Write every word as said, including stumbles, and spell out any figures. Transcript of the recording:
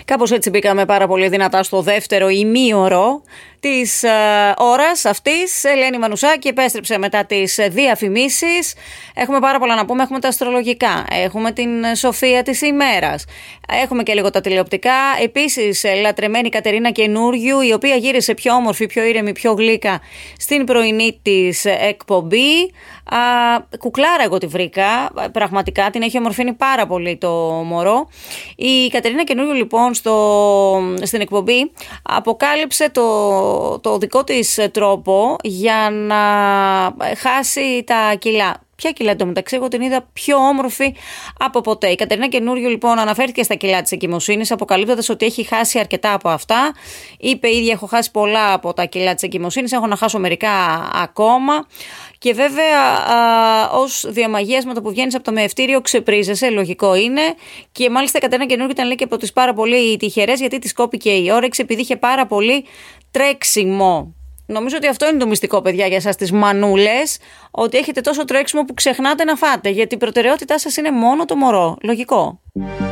Κάπως έτσι μπήκαμε πάρα πολύ δυνατά στο δεύτερο ημίωρο της ε, ώρας αυτής. Ελένη Μανουσάκη επέστρεψε μετά τις διαφημίσεις. Έχουμε πάρα πολλά να πούμε. Έχουμε τα αστρολογικά, έχουμε την σοφία της ημέρας, έχουμε και λίγο τα τηλεοπτικά. Επίσης λατρεμένη Κατερίνα Καινούριου, η οποία γύρισε πιο όμορφη, πιο ήρεμη, πιο γλύκα στην πρωινή της εκπομπή. Α, κουκλάρα εγώ τη βρήκα, πραγματικά την έχει ομορφύνει πάρα πολύ το μωρό. Η Κατερίνα Καινούριου λοιπόν στο, στην εκπομπή αποκάλυψε το, το δικό της τρόπο για να χάσει τα κιλά. Ποια κιλά εντωμεταξύ, εγώ την είδα πιο όμορφη από ποτέ. Η Κατερίνα Καινούριου λοιπόν αναφέρθηκε στα κιλά της εγκυμοσύνης, αποκαλύπτοντας ότι έχει χάσει αρκετά από αυτά. Είπε ίδια: έχω χάσει πολλά από τα κιλά της εγκυμοσύνης, έχω να χάσω μερικά ακόμα. Και βέβαια, α, ως διαμαγείας που βγαίνεις από το μεευτήριο, ξεπρίζεσαι, λογικό είναι. Και μάλιστα η Κατερίνα Καινούριου ήταν λέει και από τις πάρα πολύ τυχερές, γιατί της κόπηκε η όρεξη, επειδή είχε πάρα πολύ τρέξιμο. Νομίζω ότι αυτό είναι το μυστικό, παιδιά, για εσάς τις μανούλες, ότι έχετε τόσο τρέξιμο που ξεχνάτε να φάτε, γιατί η προτεραιότητά σας είναι μόνο το μωρό. Λογικό.